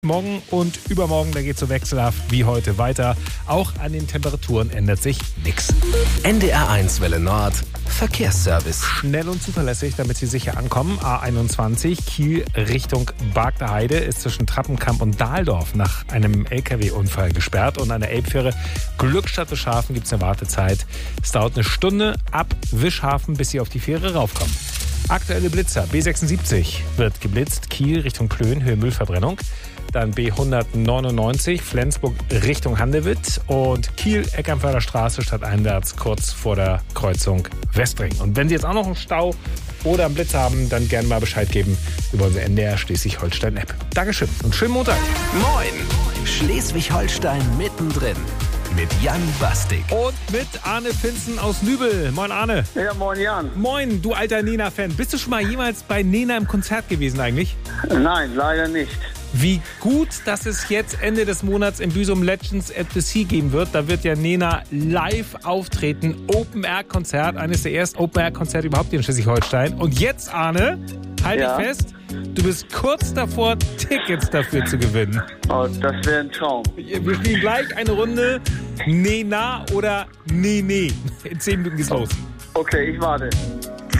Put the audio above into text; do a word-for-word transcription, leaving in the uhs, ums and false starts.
Morgen und übermorgen, da geht es so wechselhaft wie heute weiter. Auch an den Temperaturen ändert sich nichts. N D R eins Welle Nord, Verkehrsservice. Schnell und zuverlässig, damit Sie sicher ankommen. A einundzwanzig, Kiel Richtung Bargter Heide, ist zwischen Trappenkamp und Dahldorf nach einem L K W-Unfall gesperrt. Und an der Elbfähre Glückstadt-Wischhafen gibt es eine Wartezeit. Es dauert eine Stunde ab Wischhafen, bis Sie auf die Fähre raufkommen. Aktuelle Blitzer. B sechsundsiebzig wird geblitzt, Kiel Richtung Plön, Höhe Müllverbrennung. Dann B hundertneunundneunzig, Flensburg Richtung Handewitt und Kiel, Eckernförder Straße stadteinwärts, kurz vor der Kreuzung Westring. Und wenn Sie jetzt auch noch einen Stau oder einen Blitz haben, dann gerne mal Bescheid geben über unsere N D R Schleswig-Holstein-App. Dankeschön und schönen Montag. Moin, Schleswig-Holstein mittendrin mit Jan Bastik. Und mit Arne Finzen aus Nübel. Moin Arne. Ja, moin Jan. Moin, du alter Nena-Fan. Bist du schon mal jemals bei Nena im Konzert gewesen eigentlich? Nein, leider nicht. Wie gut, dass es jetzt Ende des Monats im Büsum Legends at the Sea geben wird. Da wird ja Nena live auftreten. Open-Air-Konzert. Eines der ersten Open-Air-Konzerte überhaupt in Schleswig-Holstein. Und jetzt, Arne, halt Ja. dich fest, du bist kurz davor, Tickets dafür zu gewinnen. Oh, das wäre ein Traum. Wir spielen gleich eine Runde Nena oder Nene. In zehn Minuten geht's los. Okay, ich warte.